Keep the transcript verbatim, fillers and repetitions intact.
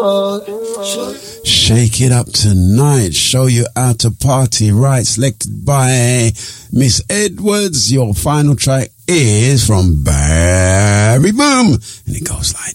Shake it up tonight. Show you how to party right. Selected by Miss Edwards. Your final track is from Barry Boom. And it goes like